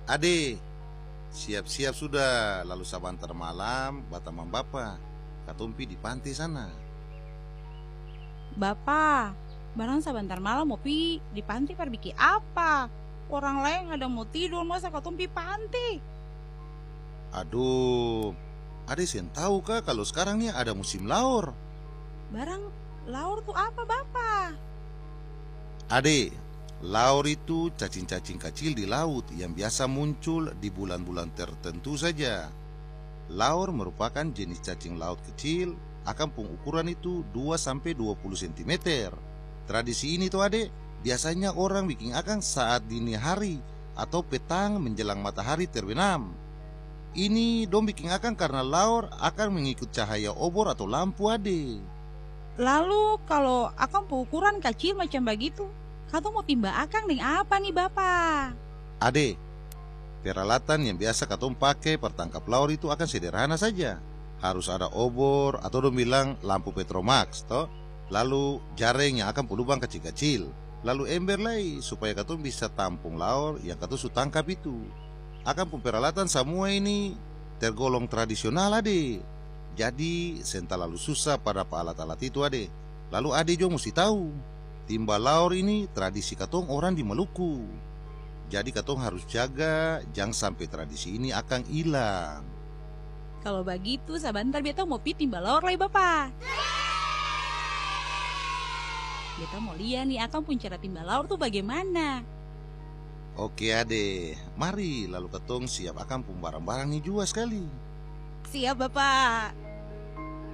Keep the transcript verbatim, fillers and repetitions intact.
Ade, siap-siap sudah. Lalu sabantar malam, batamang bapa, katumpi di pantai sana. Bapak, barang sebentar malam mau pi di pantai pergi apa? Orang lain ada mau tidur masa katumpi pantai. Aduh, Ade sen tahu kah kalau sekarang nih ada musim laur? Barang laur tuh apa bapak? Ade, laur itu cacing-cacing kecil di laut yang biasa muncul di bulan-bulan tertentu saja. Laur merupakan jenis cacing laut kecil, akan pengukuran itu dua sampai dua puluh sentimeter. Tradisi ini tuh Ade, biasanya orang bikin akang saat dini hari atau petang menjelang matahari terbenam. Ini dong bikin akang karena laur akan mengikut cahaya obor atau lampu Ade. Lalu kalau akang pengukuran kecil macam begitu, kau mau timba akang dengan apa nih bapak? Ade, peralatan yang biasa katong pakai pertangkap laur itu akan sederhana saja. Harus ada obor atau dong bilang lampu Petromax toh. Lalu jaring yang akan pelubang kecil-kecil. Lalu ember lagi supaya katong bisa tampung laur yang katong su tangkap itu. Akan peralatan semua ini tergolong tradisional Ade. Jadi sen terlalu susah pada alat-alat itu Ade. Lalu Ade juga mesti tahu, timba laur ini tradisi katong orang di Maluku. Jadi katong harus jaga jangan sampai tradisi ini akan hilang. Kalau begitu sebentar beta mau pi timba laur lagi bapak. Beta mau lihat nih akang pun cara timba laur tuh bagaimana. Oke Ade, mari lalu katong siap akan pun barang-barang nih juga sekali. Siap bapak.